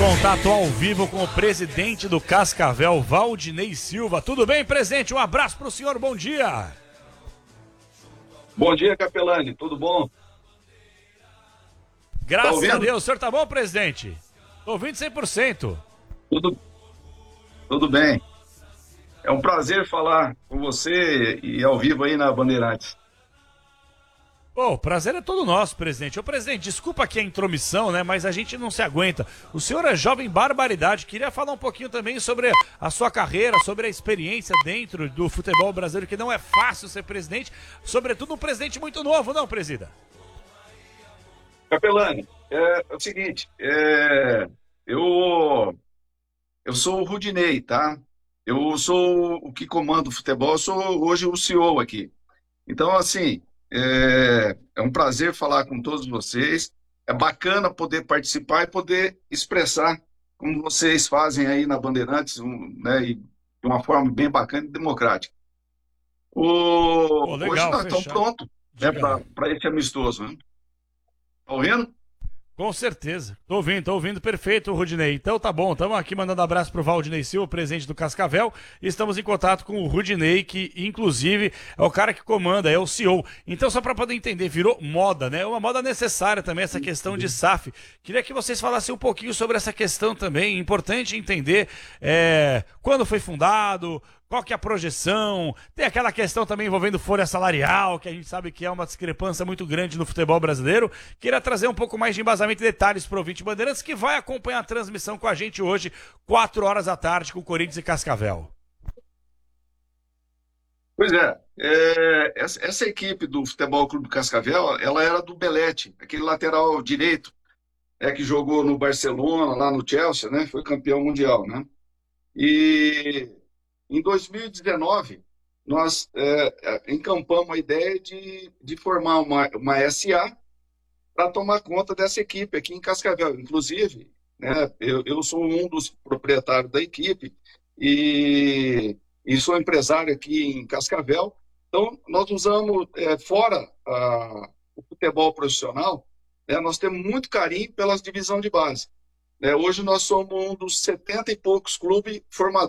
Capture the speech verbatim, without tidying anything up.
contato ao vivo com o presidente do Cascavel, Valdinei Silva. Tudo bem, presidente? Um abraço para o senhor, bom dia. Bom dia, Capelani, tudo bom? Graças tá a Deus. O senhor tá bom, presidente? Tô ouvindo cem por cento. Tudo, tudo bem. É um prazer falar com você e ao vivo aí na Bandeirantes. Pô, o prazer é todo nosso, presidente. Ô, presidente, desculpa aqui a intromissão, né? Mas a gente não se aguenta. O senhor é jovem barbaridade. Queria falar um pouquinho também sobre a sua carreira, sobre a experiência dentro do futebol brasileiro, que não é fácil ser presidente. Sobretudo um presidente muito novo, não, presida? Capelani, é, é o seguinte, é, eu, eu sou o Rudinei, tá? Eu sou o que comanda o futebol, eu sou hoje o C E O aqui. Então, assim, é, é um prazer falar com todos vocês. É bacana poder participar e poder expressar como vocês fazem aí na Bandeirantes, um, né, e de uma forma bem bacana e democrática. O, Pô, legal, hoje nós fechado. estamos prontos, né, para esse amistoso, né? Tá ouvindo? Com certeza. Tô ouvindo, tô ouvindo perfeito, Rudinei. Então tá bom, estamos aqui mandando abraço pro Valdinei Silva, presidente do Cascavel, e estamos em contato com o Rudinei, que inclusive é o cara que comanda, é o C E O. Então, só para poder entender, virou moda, né? Uma moda necessária também, essa questão de S A F. Queria que vocês falassem um pouquinho sobre essa questão também, importante entender é, quando foi fundado, qual que é a projeção, tem aquela questão também envolvendo folha salarial, que a gente sabe que é uma discrepância muito grande no futebol brasileiro. Queria trazer um pouco mais de embasamento e detalhes para o ouvinte Bandeirantes, que vai acompanhar a transmissão com a gente hoje, quatro horas da tarde, com Corinthians e Cascavel. Pois é, é essa, essa equipe do Futebol Clube Cascavel, ela era do Belletti, aquele lateral direito, é, que jogou no Barcelona, lá no Chelsea, né? Foi campeão mundial, né? E em dois mil e dezenove, nós é, encampamos a ideia de, de formar uma, uma S A para tomar conta dessa equipe aqui em Cascavel. Inclusive, né, eu, eu sou um dos proprietários da equipe e, e sou empresário aqui em Cascavel. Então, nós usamos, é, fora a, o futebol profissional, né, nós temos muito carinho pelas divisões de base. É, hoje nós somos um dos setenta e poucos clubes formadores